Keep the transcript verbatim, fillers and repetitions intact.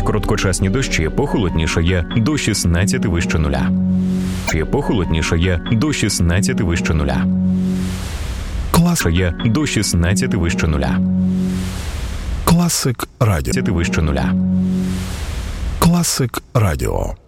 Короткочасні дощі похолоднішає до шістнадцяти вище нуля. Похолоднішає до шістнадцяти вище нуля. Класає до шістнадцяти вище нуля. Класик радіо. вище нуля. Класик радіо.